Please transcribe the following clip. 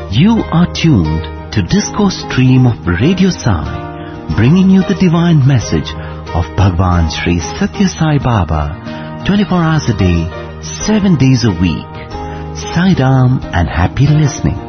You are tuned to Disco Stream of Radio Sai, bringing you the divine message of Bhagwan Sri Satya Sai Baba, 24 hours a day, 7 days a week. Sai Ram and happy listening.